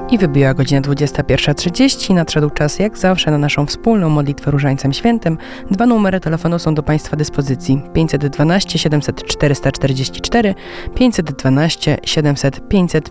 I wybiła godzina 21:30. Nadszedł czas, jak zawsze, na naszą wspólną modlitwę Różańcem Świętym. 2 numery telefonu są do Państwa dyspozycji: 512 700 444, 512 700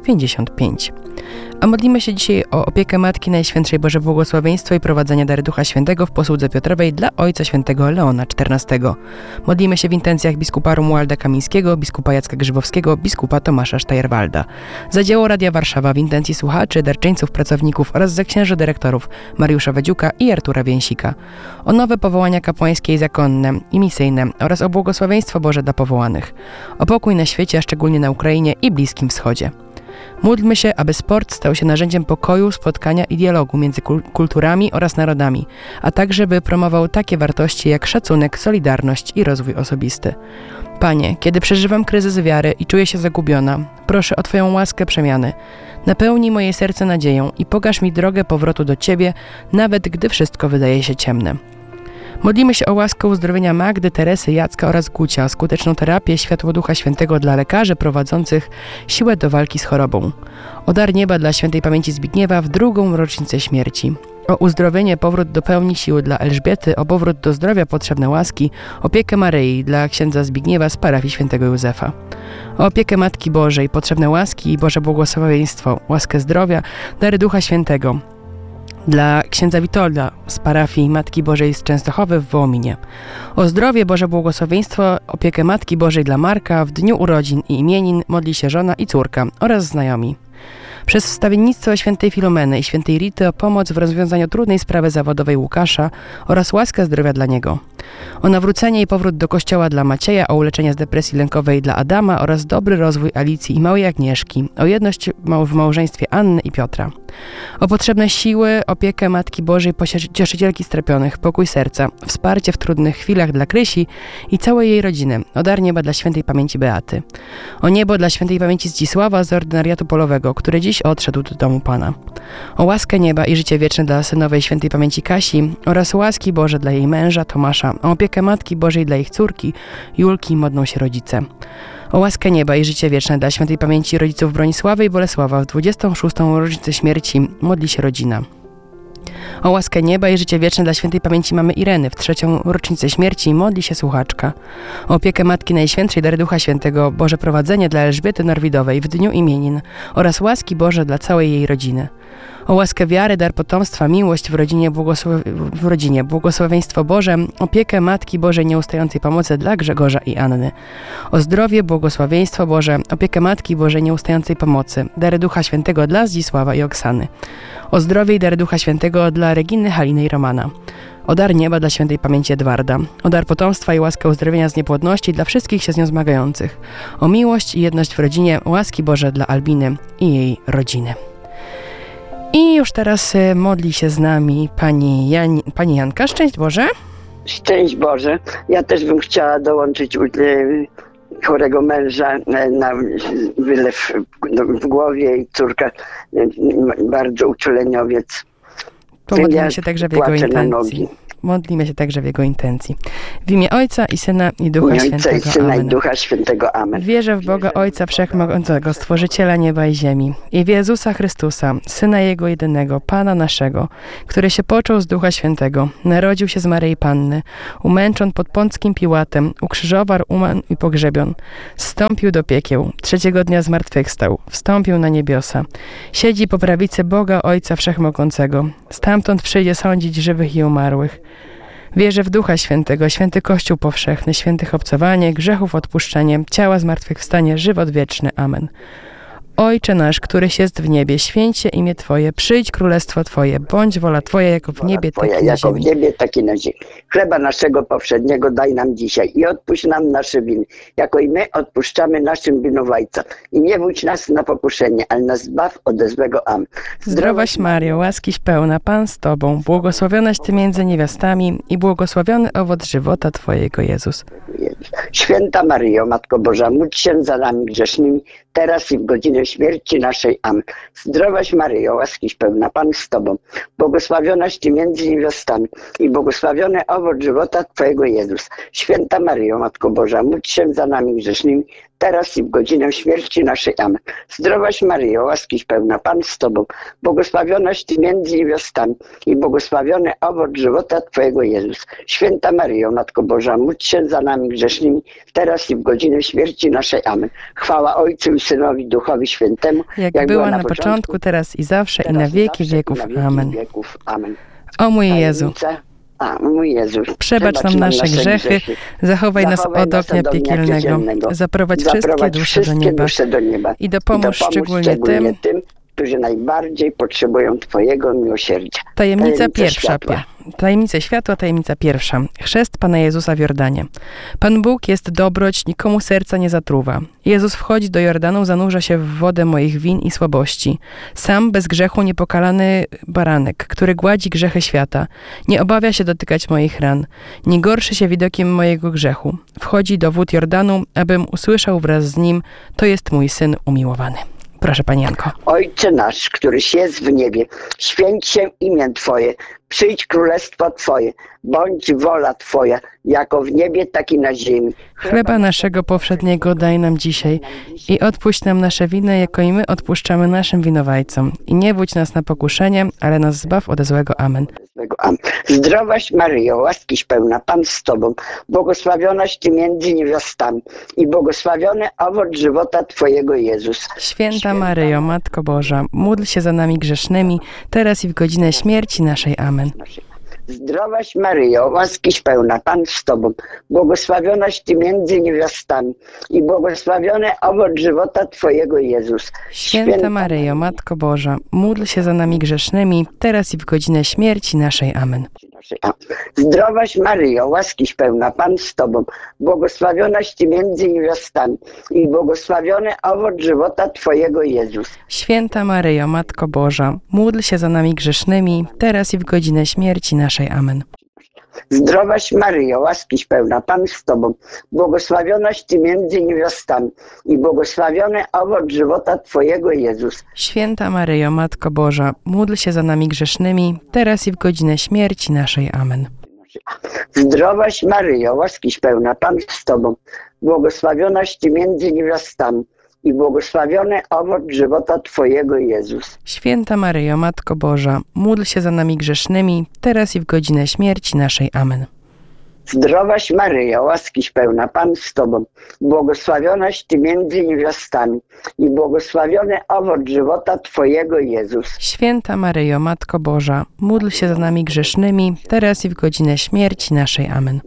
555. A modlimy się dzisiaj o opiekę Matki Najświętszej, Boże błogosławieństwo i prowadzenie dary Ducha Świętego w posłudze Piotrowej dla Ojca Świętego Leona XIV. Modlimy się w intencjach biskupa Romualda Kamińskiego, biskupa Jacka Grzybowskiego, biskupa Tomasza Sztajerwalda. Za dzieło Radia Warszawa w intencji słuchaczy, darczyńców, pracowników oraz za księży dyrektorów Mariusza Wadziuka i Artura Więsika. O nowe powołania kapłańskie i zakonne i misyjne oraz o błogosławieństwo Boże dla powołanych. O pokój na świecie, a szczególnie na Ukrainie i Bliskim Wschodzie. Módlmy się, aby sport stał się narzędziem pokoju, spotkania i dialogu między kulturami oraz narodami, a także by promował takie wartości jak szacunek, solidarność i rozwój osobisty. Panie, kiedy przeżywam kryzys wiary i czuję się zagubiona, proszę o Twoją łaskę przemiany. Napełnij moje serce nadzieją i pokaż mi drogę powrotu do Ciebie, nawet gdy wszystko wydaje się ciemne. Modlimy się o łaskę uzdrowienia Magdy, Teresy, Jacka oraz Gucia, skuteczną terapię, światło Ducha Świętego dla lekarzy prowadzących siłę do walki z chorobą. O dar nieba dla świętej pamięci Zbigniewa w 2. rocznicę śmierci. O uzdrowienie, powrót do pełni siły dla Elżbiety, o powrót do zdrowia potrzebne łaski, opiekę Maryi dla księdza Zbigniewa z parafii świętego Józefa. O opiekę Matki Bożej, potrzebne łaski i Boże błogosławieństwo, łaskę zdrowia, dary Ducha Świętego dla księdza Witolda z parafii Matki Bożej z Częstochowy w Wołominie. O zdrowie, Boże błogosławieństwo, opiekę Matki Bożej dla Marka w dniu urodzin i imienin modli się żona i córka oraz znajomi. Przez wstawiennictwo świętej Filomeny i świętej Rity o pomoc w rozwiązaniu trudnej sprawy zawodowej Łukasza oraz łaskę zdrowia dla niego. O nawrócenie i powrót do kościoła dla Macieja, o uleczenie z depresji lękowej dla Adama oraz dobry rozwój Alicji i małej Agnieszki, o jedność w małżeństwie Anny i Piotra. O potrzebne siły, opiekę Matki Bożej, cieszycielki strapionych, pokój serca, wsparcie w trudnych chwilach dla Krysi i całej jej rodziny, o dar nieba dla świętej pamięci Beaty. O niebo dla świętej pamięci Zdzisława z ordynariatu polowego, który dziś odszedł do domu Pana. O łaskę nieba i życie wieczne dla synowej świętej pamięci Kasi oraz łaski Boże dla jej męża Tomasza, o opiekę Matki Bożej dla ich córki Julki, modlą się rodzice. O łaskę nieba i życie wieczne dla świętej pamięci rodziców Bronisławy i Bolesława w 26. rocznicę śmierci modli się rodzina. O łaskę nieba i życie wieczne dla świętej pamięci mamy Ireny w 3. rocznicę śmierci modli się słuchaczka. O opiekę Matki Najświętszej, dary Ducha Świętego, Boże prowadzenie dla Elżbiety Norwidowej w dniu imienin oraz łaski Boże dla całej jej rodziny. O łaskę wiary, dar potomstwa, miłość w rodzinie, błogosławieństwo Boże, opiekę Matki Bożej nieustającej pomocy dla Grzegorza i Anny. O zdrowie, błogosławieństwo Boże, opiekę Matki Bożej nieustającej pomocy, dary Ducha Świętego dla Zdzisława i Oksany. O zdrowie i dary Ducha Świętego dla Reginy, Haliny i Romana. O dar nieba dla świętej pamięci Edwarda. O dar potomstwa i łaskę uzdrowienia z niepłodności dla wszystkich się z nią zmagających. O miłość i jedność w rodzinie, łaski Boże dla Albiny i jej rodziny. I już teraz modli się z nami pani Janka. Szczęść Boże. Szczęść Boże. Ja też bym chciała dołączyć chorego męża na wylew w głowie i córka bardzo uczuleniowiec. Pomodlimy się także w jego intencji. Modlimy się także w jego intencji. W imię Ojca i Syna i Ducha Świętego. Ojca i Syna i Ducha Świętego. Amen. Wierzę w Boga Ojca Wszechmogącego, Stworzyciela nieba i ziemi, i w Jezusa Chrystusa, Syna Jego jedynego, Pana naszego, który się począł z Ducha Świętego, narodził się z Maryi Panny, umęczon pod Pąckim Piłatem, ukrzyżował, umarł i pogrzebion, zstąpił do piekieł, 3. dnia zmartwychwstał, wstąpił na niebiosa, siedzi po prawicy Boga Ojca Wszechmogącego, stamtąd przyjdzie sądzić żywych i umarłych. Wierzę w Ducha Świętego, święty Kościół powszechny, świętych obcowanie, grzechów odpuszczenie, ciała zmartwychwstanie, żywot wieczny. Amen. Ojcze nasz, któryś jest w niebie, święć się imię Twoje, przyjdź królestwo Twoje, bądź wola Twoja jako w niebie, tak i na ziemi. W niebie, tak i na ziemi. Chleba naszego powszedniego daj nam dzisiaj i odpuść nam nasze winy, jako i my odpuszczamy naszym winowajcom. I nie wódź nas na pokuszenie, ale nas zbaw ode złego. Amen. Zdrowaś Mario, łaskiś pełna, Pan z Tobą, błogosławionaś Ty między niewiastami i błogosławiony owoc żywota Twojego, Jezus. Święta Maryjo, Matko Boża, módl się za nami grzesznymi, teraz i w godzinę śmierci naszej. Amen. Zdrowaś Maryjo, łaskiś pełna, Pan z Tobą, błogosławionaś Ty między niewiastami i błogosławiony owoc żywota Twojego, Jezus. Święta Maryjo, Matko Boża, módl się za nami grzesznymi, teraz i w godzinę śmierci naszej. Amen. Zdrowaś Maryjo, łaskiś pełna, Pan z Tobą, błogosławionaś Ty między niewiastami i błogosławiony owoc żywota Twojego Jezus. Święta Maryjo, Matko Boża, módl się za nami grzesznymi, teraz i w godzinę śmierci naszej. Amen. Chwała Ojcu i Synowi, Duchowi Świętemu, jak była na początku, teraz i zawsze, i na wieki wieków. Amen. Amen. O mój Jezu, mój Jezu, przebacz nam nasze grzechy, zachowaj nas od ognia piekielnego, zaprowadź wszystkie dusze do nieba i dopomóż szczególnie tym, którzy najbardziej potrzebują Twojego miłosierdzia. Tajemnica pierwsza. Tajemnica światła, tajemnica pierwsza. Chrzest Pana Jezusa w Jordanie. Pan Bóg jest dobroć, nikomu serca nie zatruwa. Jezus wchodzi do Jordanu, zanurza się w wodę moich win i słabości. Sam bez grzechu niepokalany baranek, który gładzi grzechy świata. Nie obawia się dotykać moich ran. Nie gorszy się widokiem mojego grzechu. Wchodzi do wód Jordanu, abym usłyszał wraz z nim: to jest mój Syn umiłowany. Proszę, Pani Janko. Ojcze nasz, któryś jest w niebie, święć się imię Twoje, przyjdź królestwo Twoje, bądź wola Twoja, jako w niebie, tak i na ziemi. Chleba naszego powszedniego daj nam dzisiaj i odpuść nam nasze winy, jako i my odpuszczamy naszym winowajcom. I nie wódź nas na pokuszenie, ale nas zbaw ode złego. Amen. Zdrowaś Maryjo, łaskiś pełna, Pan z Tobą, błogosławionaś Ty między niewiastami i błogosławiony owoc żywota Twojego Jezus. Święta Maryjo, Matko Boża, módl się za nami grzesznymi, teraz i w godzinę śmierci naszej. Amen. Zdrowaś Maryjo, łaskiś pełna, Pan z Tobą, błogosławionaś Ty między niewiastami i błogosławiony owoc żywota Twojego Jezus. Święta Maryjo, Matko Boża, módl się za nami grzesznymi, teraz i w godzinę śmierci naszej. Amen. Zdrowaś Maryjo, łaskiś pełna, Pan z Tobą, błogosławionaś Ty między niewiastami i błogosławiony owoc żywota Twojego Jezus. Święta Maryjo, Matko Boża, módl się za nami grzesznymi, teraz i w godzinę śmierci naszej. Amen. Zdrowaś Maryjo, łaskiś pełna, Pan z Tobą, błogosławionaś Ty między niewiastami i błogosławiony owoc żywota Twojego Jezus. Święta Maryjo, Matko Boża, módl się za nami grzesznymi, teraz i w godzinę śmierci naszej. Amen. Zdrowaś Maryjo, łaskiś pełna, Pan z Tobą, błogosławionaś Ty między niewiastami i błogosławiony owoc żywota Twojego Jezus. Święta Maryjo, Matko Boża, módl się za nami grzesznymi, teraz i w godzinę śmierci naszej. Amen. Zdrowaś Maryjo, łaskiś pełna, Pan z Tobą, błogosławionaś Ty między niewiastami i błogosławiony owoc żywota Twojego Jezus. Święta Maryjo, Matko Boża, módl się za nami grzesznymi, teraz i w godzinę śmierci naszej. Amen.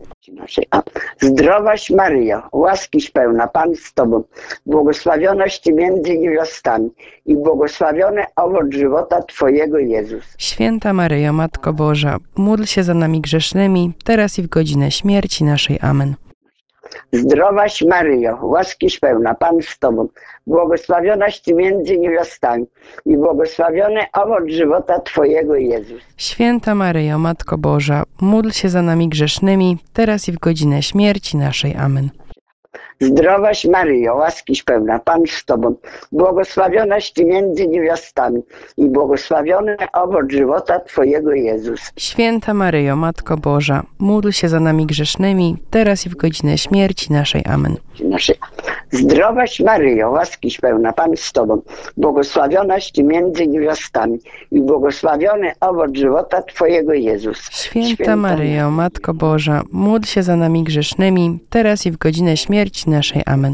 Zdrowaś Maryjo, łaskiś pełna, Pan z Tobą, błogosławionaś Ty między niewiastami i błogosławiony owoc żywota Twojego Jezus. Święta Maryjo, Matko Boża, módl się za nami grzesznymi, teraz i w godzinę śmierci naszej. Amen. Zdrowaś Maryjo, łaskiś pełna, Pan z Tobą, błogosławionaś Ty między niewiastami i błogosławiony owoc żywota Twojego Jezus. Święta Maryjo, Matko Boża, módl się za nami grzesznymi, teraz i w godzinę śmierci naszej. Amen. Zdrowaś Maryjo, łaskiś pełna, Pan z Tobą, błogosławionaś Ty między niewiastami i błogosławiony owoc żywota Twojego Jezus. Święta Maryjo, Matko Boża, módl się za nami grzesznymi, teraz i w godzinę śmierci naszej. Amen. Zdrowaś Maryjo, łaskiś pełna, Pan z Tobą, błogosławionaś Ty między niewiastami i błogosławiony owoc żywota Twojego Jezus. Święta Maryjo, Matko Boża, módl się za nami grzesznymi, teraz i w godzinę śmierci naszej. Amen.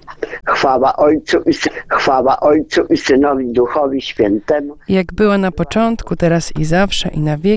Chwała Ojcu i Synowi, Duchowi Świętemu. Jak była na początku, teraz i zawsze, i na wieki